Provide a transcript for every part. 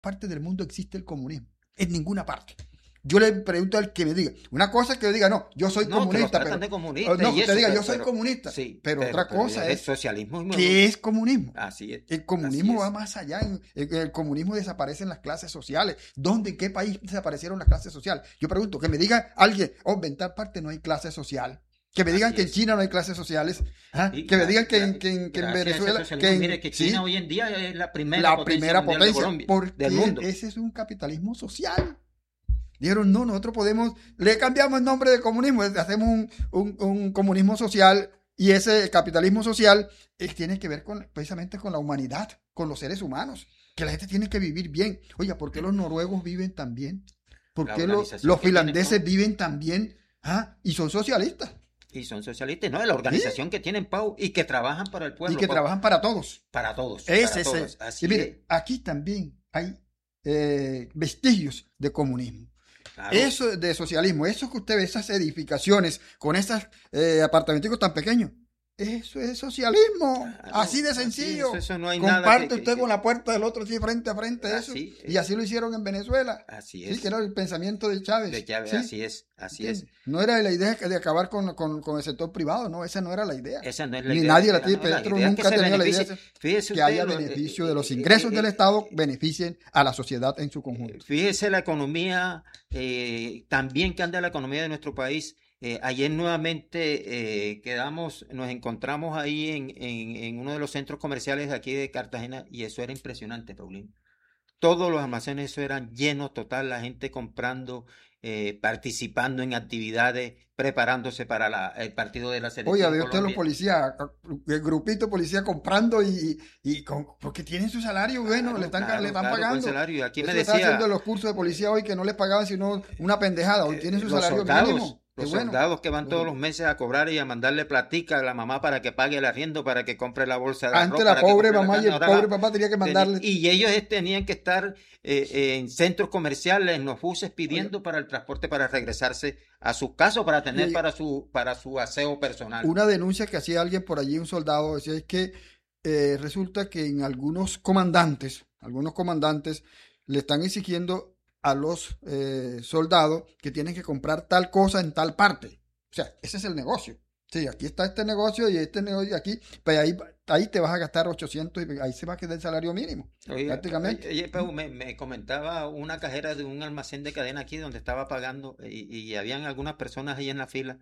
parte del mundo existe el comunismo. En ninguna parte. Yo le pregunto al que me diga, una cosa es que yo diga, no, yo soy comunista, pero de comunista no, y que eso, te diga, yo soy comunista, sí, pero otra cosa el es, socialismo. ¿qué es comunismo? Así es. El comunismo va más allá, el comunismo desaparece en las clases sociales. ¿Dónde, en qué país desaparecieron las clases sociales? Yo pregunto, que me diga alguien, en tal parte no hay clase social. Que me digan que en China no hay clases sociales. Que me digan que en Venezuela. Mire, que China hoy en día es la primera potencia porque del mundo. ese es un capitalismo social. Dijeron, no, nosotros podemos, le cambiamos el nombre de comunismo, hacemos un comunismo social y ese capitalismo social tiene que ver precisamente con la humanidad, con los seres humanos, que la gente tiene que vivir bien. Oiga, ¿por qué los noruegos viven tan bien? ¿Por qué los finlandeses viven tan bien? Y son socialistas. Y son socialistas, ¿no? La organización que tienen, Pau, y que trabajan para el pueblo. Y que trabajan para todos. Para todos. Así y mire, aquí también hay vestigios de comunismo. Claro. Eso de socialismo, eso que usted ve, esas edificaciones con esos apartamentos tan pequeños, eso es socialismo, claro, así de sencillo. Eso no hay comparte nada usted con la puerta del otro, así frente a frente, así eso. Y así lo hicieron en Venezuela. Así es. Sí, que era el pensamiento de Chávez. ¿Sí? Así es. No era la idea de acabar con el sector privado, no, esa no era la idea. Esa no es la idea. Ni nadie la tiene, Petro nunca ha tenido la idea que haya beneficio de los ingresos del Estado beneficien a la sociedad en su conjunto. Fíjese la economía, también que anda la economía de nuestro país. Ayer nuevamente nos encontramos ahí en uno de los centros comerciales de aquí de Cartagena y eso era impresionante, Paulín. Todos los almacenes eso eran llenos total, la gente comprando, participando en actividades, preparándose para el partido de la selección. Oye, ve usted los policías, el grupito de policía comprando porque tienen su salario, bueno, le están pagando. Salario. Aquí me decía, está haciendo los cursos de policía hoy que no les pagaban sino una pendejada, hoy tienen su salario mínimo. Los soldados que van todos los meses a cobrar y a mandarle platica a la mamá para que pague el arriendo, para que compre la bolsa de Antes la pobre mamá y el pobre papá tenía que mandarle. Y ellos tenían que estar en centros comerciales, en los buses, pidiendo para el transporte para regresarse a sus casas, para tener para su aseo personal. Una denuncia que hacía alguien por allí, un soldado, decía es que resulta que en algunos comandantes le están exigiendo a los soldados que tienen que comprar tal cosa en tal parte. O sea, ese es el negocio. Sí, aquí está este negocio y este negocio aquí, pues ahí te vas a gastar 800 y ahí se va a quedar el salario mínimo. Prácticamente. Oye, Pau, me comentaba una cajera de un almacén de cadena aquí donde estaba pagando y habían algunas personas ahí en la fila,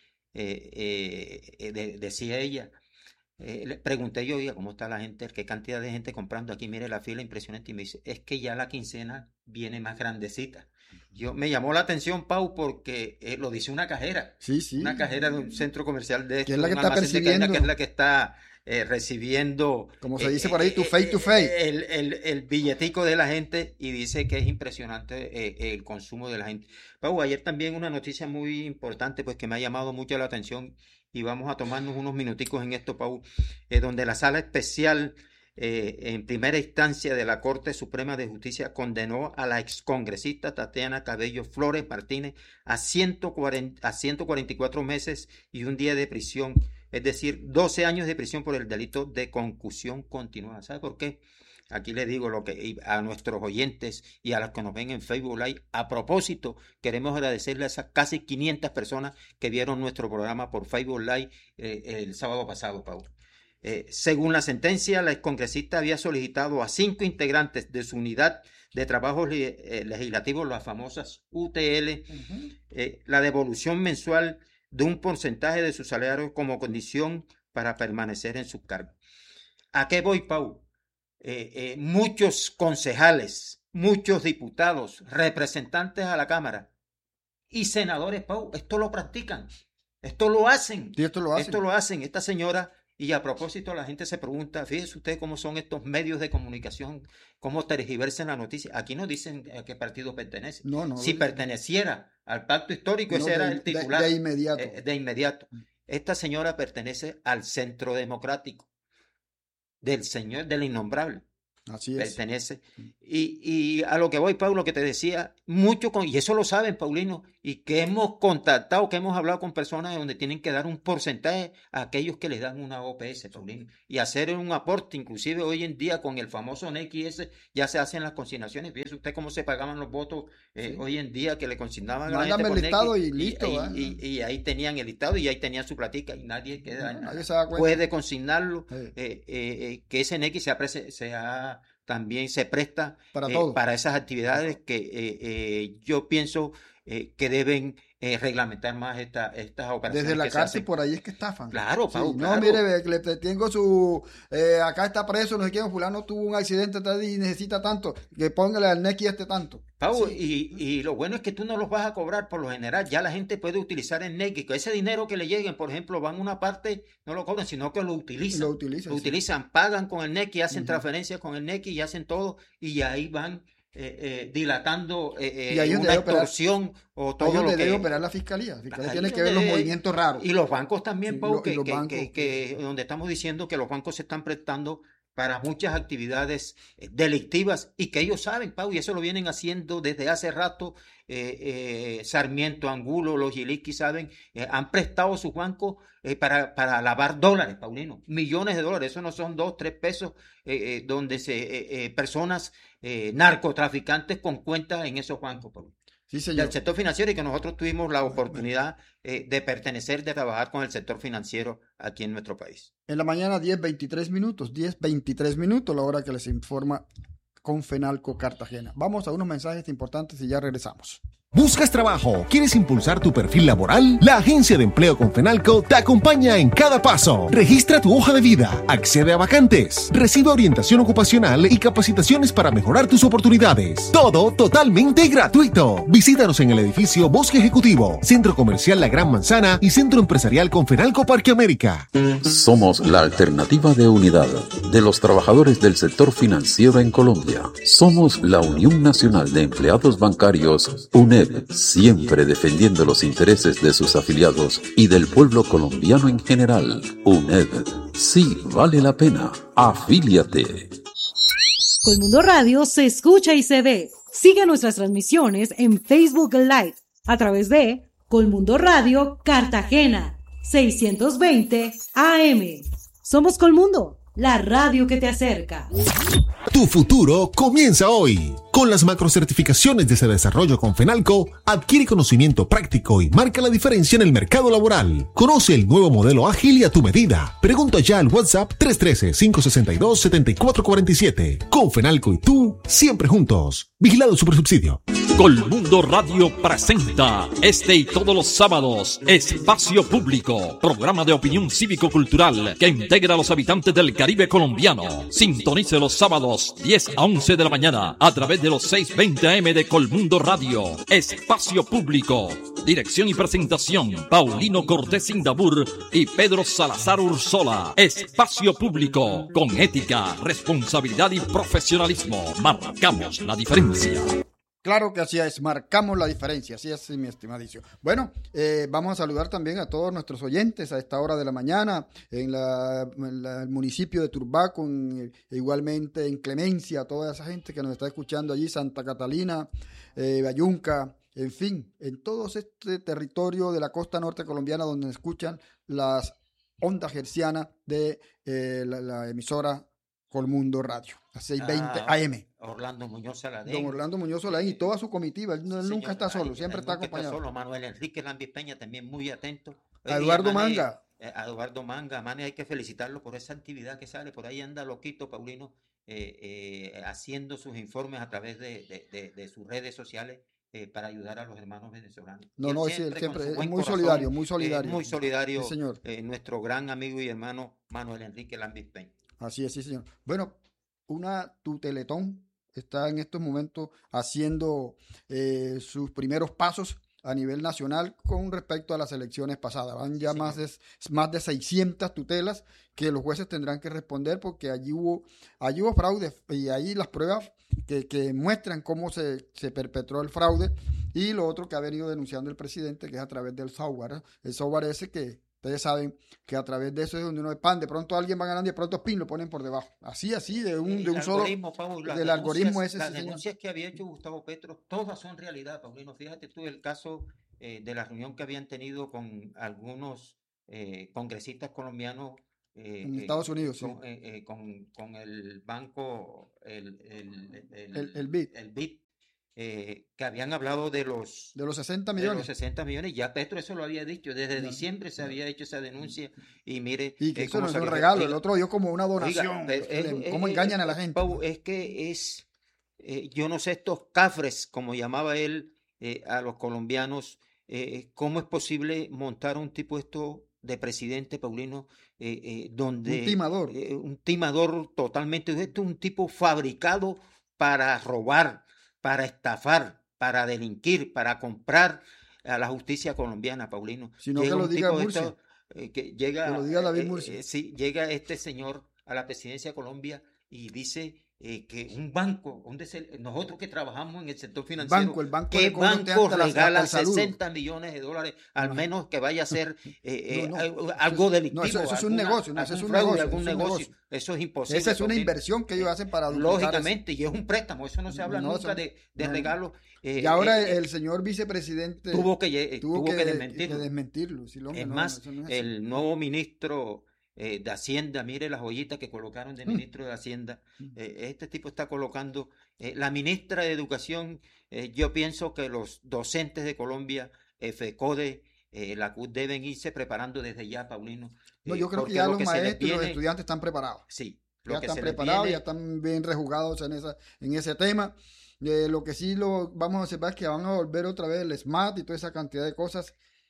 decía ella. Le pregunté yo, oiga, ¿cómo está la gente? ¿Qué cantidad de gente comprando aquí? Mire la fila impresionante. Y me dice, es que ya la quincena viene más grandecita. Me llamó la atención, Pau, porque lo dice una cajera. Sí. Una cajera de un centro comercial de que es la que está percibiendo. Que es la que está recibiendo. Como se dice por ahí, tu face. El billetico de la gente y dice que es impresionante el consumo de la gente. Pau, ayer también una noticia muy importante, pues que me ha llamado mucho la atención. Y vamos a tomarnos unos minuticos en esto, Pau, donde la Sala Especial en primera instancia de la Corte Suprema de Justicia condenó a la excongresista Tatiana Cabello Flores Martínez a 144 meses y un día de prisión, es decir, 12 años de prisión por el delito de concusión continuada. ¿Sabe por qué? Aquí le digo lo que a nuestros oyentes y a los que nos ven en Facebook Live. A propósito, queremos agradecerle a esas casi 500 personas que vieron nuestro programa por Facebook Live el sábado pasado, Pau. Según la sentencia, la excongresista había solicitado a 5 integrantes de su unidad de trabajos legislativos, las famosas UTL, la devolución mensual de un porcentaje de su salario como condición para permanecer en su cargo. ¿A qué voy, Pau? Muchos concejales, muchos diputados, representantes a la Cámara y senadores, Pau, esto lo practican, esto lo hacen. Sí, esto lo hacen. Esta señora, y a propósito la gente se pregunta, fíjese usted cómo son estos medios de comunicación, cómo tergiversan la noticia. Aquí no dicen a qué partido pertenece. No, si perteneciera al pacto histórico, ese era el titular. De inmediato. Esta señora pertenece al Centro Democrático. Del Señor, del Innombrable. Así es. Pertenece. Y a lo que voy, Pablo, que te decía, mucho, y eso lo saben, Paulino, y que hemos contactado, que hemos hablado con personas de donde tienen que dar un porcentaje a aquellos que les dan una OPS, Paulino, y hacer un aporte, inclusive hoy en día con el famoso NXS ya se hacen las consignaciones. Fíjese usted cómo se pagaban los votos hoy en día, que le consignaban a la gente por el listado NX, y listo. y ahí tenían el listado y ahí tenían su platica y nadie queda, nadie se da cuenta. puede consignarlo, que ese NX también se presta para esas actividades que yo pienso que deben reglamentar más estas operaciones. Desde la cárcel por ahí es que estafan. Claro, Pau, sí, claro. No, mire, le tengo acá está preso, no sé quién, fulano tuvo un accidente y necesita tanto, que póngale al NX tanto. Pau, sí. y lo bueno es que tú no los vas a cobrar por lo general, ya la gente puede utilizar el NX, que ese dinero que le lleguen, por ejemplo, van una parte, no lo cobran, sino que lo utilizan. Lo utilizan, pagan con el NX, hacen transferencias con el NX y hacen todo, y ahí van dilatando una extorsión o todo lo que debe operar la fiscalía. La fiscalía tiene que ver los movimientos raros. Y los bancos también, Pau, que donde estamos diciendo que los bancos se están prestando para muchas actividades delictivas y que ellos saben, Pau, y eso lo vienen haciendo desde hace rato. Sarmiento, Angulo, los Yiliski saben, han prestado sus bancos para lavar dólares, Paulino, millones de dólares. Eso no son 2, 3 pesos, donde personas narcotraficantes con cuentas en esos bancos, Paulino. Sí, señor. Del sector financiero, y que nosotros tuvimos la oportunidad de pertenecer, de trabajar con el sector financiero aquí en nuestro país. En la mañana 10:23, 10:23, la hora que les informa Confenalco Cartagena. Vamos a unos mensajes importantes y ya regresamos. ¿Buscas trabajo? ¿Quieres impulsar tu perfil laboral? La Agencia de Empleo Confenalco te acompaña en cada paso. Registra tu hoja de vida, accede a vacantes, recibe orientación ocupacional y capacitaciones para mejorar tus oportunidades. Todo totalmente gratuito. Visítanos en el edificio Bosque Ejecutivo, Centro Comercial La Gran Manzana y Centro Empresarial Confenalco Parque América. Somos la alternativa de unidad de los trabajadores del sector financiero en Colombia. Somos la Unión Nacional de Empleados Bancarios, UNEB, siempre defendiendo los intereses de sus afiliados y del pueblo colombiano en general. UNED, sí vale la pena. Afíliate. Colmundo Radio se escucha y se ve. Sigue nuestras transmisiones en Facebook Live a través de Colmundo Radio Cartagena 620 AM. Somos Colmundo, la radio que te acerca. Tu futuro comienza hoy. Con las macrocertificaciones de desarrollo Confenalco, adquiere conocimiento práctico y marca la diferencia en el mercado laboral. Conoce el nuevo modelo ágil y a tu medida. Pregunta ya al WhatsApp 313-562-7447. Confenalco y tú, siempre juntos. Vigilado Supersubsidio. Colmundo Radio presenta este y todos los sábados Espacio Público, programa de opinión cívico-cultural que integra a los habitantes del Caribe colombiano. Sintonice los sábados 10 a 11 de la mañana a través de los 620 AM de Colmundo Radio. Espacio Público. Dirección y presentación Paulino Cortés Indabur y Pedro Salazar Ursola. Espacio Público. Con ética, responsabilidad y profesionalismo. Marcamos la diferencia. Claro que así es, marcamos la diferencia, así es, mi estimadísimo. Bueno, vamos a saludar también a todos nuestros oyentes a esta hora de la mañana en el municipio de Turbaco, igualmente en Clemencia, a toda esa gente que nos está escuchando allí, Santa Catalina, Bayunca, en fin, en todo este territorio de la costa norte colombiana donde escuchan las ondas hercianas de la emisora Colmundo Radio, a 620 AM. Orlando Muñoz Saladén. Don Orlando Muñoz Saladén y toda su comitiva. Él nunca está solo, siempre está acompañado. Solo. Manuel Enrique Lambis Peña también muy atento. A Eduardo Manga. A Eduardo Manga, Mane, hay que felicitarlo por esa actividad que sale. Por ahí anda loquito, Paulino, haciendo sus informes a través de sus redes sociales para ayudar a los hermanos venezolanos. No, siempre es muy solidario, muy solidario. Muy solidario, sí, señor. Nuestro gran amigo y hermano Manuel Enrique Lambis Peña. Así es, sí, señor. Bueno, tu Teletón está en estos momentos haciendo sus primeros pasos a nivel nacional con respecto a las elecciones pasadas. Van ya más de 600 tutelas que los jueces tendrán que responder porque allí hubo fraude y ahí las pruebas que muestran cómo se perpetró el fraude y lo otro que ha venido denunciando el presidente, que es a través del software. El software ese que Ustedes saben que a través de eso es donde uno de pan, de pronto alguien va ganando y de pronto pin lo ponen por debajo. Así, de un solo, del algoritmo ese. Las denuncias que había hecho Gustavo Petro, todas son realidad, Paulino. Fíjate tú el caso de la reunión que habían tenido con algunos congresistas colombianos en Estados Unidos, sí. con el banco, el BID. Que habían hablado de los 60 millones. De los 60 millones, ya Petro eso lo había dicho, desde diciembre se había hecho esa denuncia y mire... Y que eso no es un regalo, el otro dio como una donación. ¿Cómo engañan a la gente? Pau, es que yo no sé, estos cafres, como llamaba él a los colombianos, ¿cómo es posible montar un tipo esto de presidente, Paulino, donde... Un timador totalmente, esto es un tipo fabricado para robar, para estafar, para delinquir, para comprar a la justicia colombiana, Paulino. Sino que lo diga Murcia. Que lo diga David Murcia. Sí, llega este señor a la presidencia de Colombia y dice que un banco, nosotros que trabajamos en el sector financiero, el banco ¿qué banco regala 60 millones de dólares? Al menos que vaya a ser algo delictivo. Eso es un negocio, algún negocio. Eso es imposible. Esa es una inversión que ellos hacen para lógicamente, y es un préstamo, eso no se habla nunca de regalo. Y ahora el señor vicepresidente tuvo que desmentirlo. Es más, el nuevo ministro de Hacienda, mire la joyita que colocaron de ministro de Hacienda, este tipo está colocando, la ministra de Educación, yo pienso que los docentes de Colombia, FECODE, la CUT deben irse preparando desde ya, Paulino. No, yo creo que ya los maestros y los estudiantes están preparados. Sí. Ya están preparados, ya están bien rejugados en ese tema. Lo que sí vamos a observar es que van a volver otra vez el SMAT y toda esa cantidad de cosas.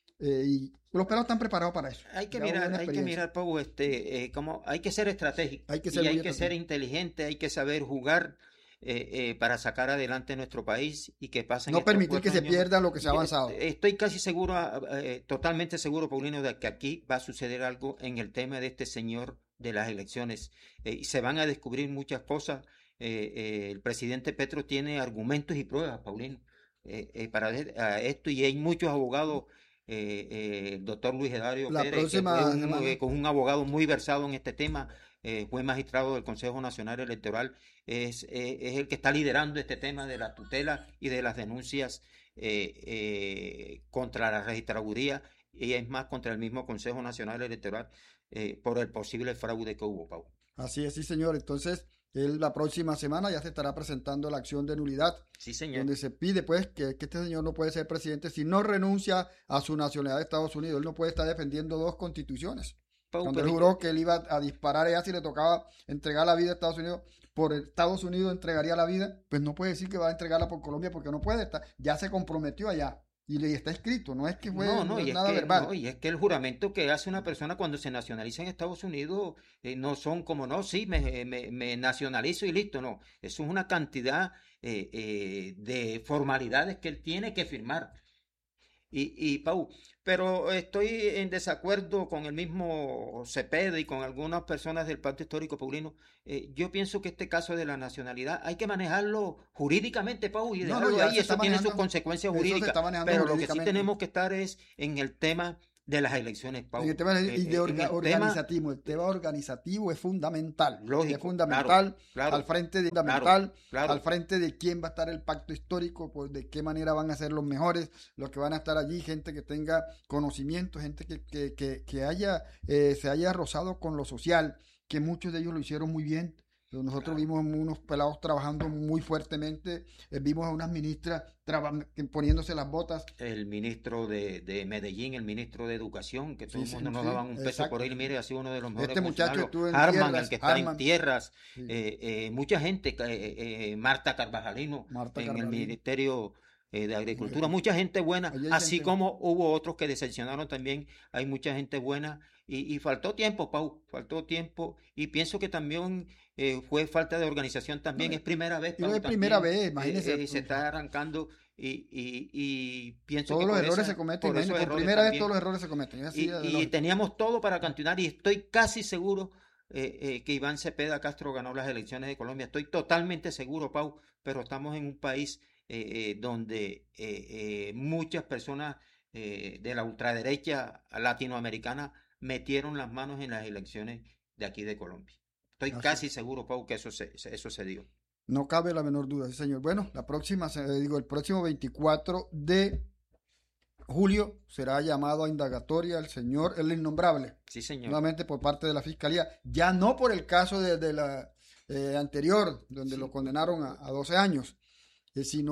Y los pelados están preparados para eso. Hay que mirar, Pau, como hay que ser estratégico, hay que ser inteligente, hay que saber jugar para sacar adelante nuestro país y que pasen. No permitir que se pierda lo que se ha avanzado. Estoy casi seguro, totalmente seguro, Paulino, de que aquí va a suceder algo en el tema de este señor de las elecciones. Y se van a descubrir muchas cosas. El presidente Petro tiene argumentos y pruebas, Paulino, para esto, y hay muchos abogados. El doctor Luis Edario Pérez, con un abogado muy versado en este tema, fue magistrado del Consejo Nacional Electoral, es el que está liderando este tema de la tutela y de las denuncias contra la registraduría y es más contra el mismo Consejo Nacional Electoral por el posible fraude que hubo, Pau. Así es, sí, señor. Entonces, la próxima semana ya se estará presentando la acción de nulidad. Sí, señor. Donde se pide, pues, que este señor no puede ser presidente si no renuncia a su nacionalidad de Estados Unidos. Él no puede estar defendiendo dos constituciones. Cuando él juró que él iba a disparar allá si le tocaba entregar la vida a Estados Unidos, por Estados Unidos entregaría la vida, pues no puede decir que va a entregarla por Colombia porque no puede estar. Ya se comprometió allá. Y le está escrito, no es que fue nada verbal. No, y es que el juramento que hace una persona cuando se nacionaliza en Estados Unidos no son como, me nacionalizo y listo, no. Eso es una cantidad de formalidades que él tiene que firmar. Y Pau, pero estoy en desacuerdo con el mismo Cepeda y con algunas personas del Pacto Histórico Paulino. Yo pienso que este caso de la nacionalidad hay que manejarlo jurídicamente, Pau, y dejarlo ahí, eso tiene sus consecuencias jurídicas. Pero lo que sí tenemos que estar es en el tema de las elecciones, Pau. El tema organizativo, el tema organizativo es fundamental. Lógico, es fundamental, claro, al frente de al frente de quién va a estar el pacto histórico, pues de qué manera van a ser los mejores, los que van a estar allí, gente que tenga conocimiento, gente que haya se haya rozado con lo social, que muchos de ellos lo hicieron muy bien. Nosotros vimos unos pelados trabajando muy fuertemente, vimos a unas ministras poniéndose las botas. El ministro de Medellín, el ministro de Educación, que todo el mundo nos daban un peso por él, mire, ha sido uno de los mejores. Este muchacho estuvo en Harman, tierras, el que está en tierras, mucha gente, Marta Carvajalino, el Ministerio de Agricultura, mucha gente buena, así como hubo otros que decepcionaron también, hay mucha gente buena y faltó tiempo, Pau, faltó tiempo y pienso que también fue falta de organización también, es primera vez, Pau, es primera vez, imagínese. Se está arrancando y pienso todos que los errores se cometen, por primera vez todos los errores se cometen. Y teníamos todo para continuar y estoy casi seguro que Iván Cepeda Castro ganó las elecciones de Colombia, estoy totalmente seguro, Pau, pero estamos en un país donde muchas personas de la ultraderecha latinoamericana metieron las manos en las elecciones de aquí de Colombia. Estoy Así casi seguro, Pau, que eso se dio. No cabe la menor duda, sí, señor. Bueno, el próximo 24 de julio será llamado a indagatoria el innombrable, Sí, señor. nuevamente por parte de la Fiscalía, ya no por el caso de la anterior, donde Sí. lo condenaron a 12 años, sino